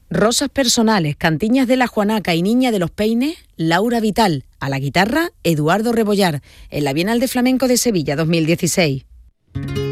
Rosas personales, Cantiñas de la Juanaca y Niña de los Peines, Laura Vital. A la guitarra, Eduardo Rebollar. En la Bienal de Flamenco de Sevilla 2016.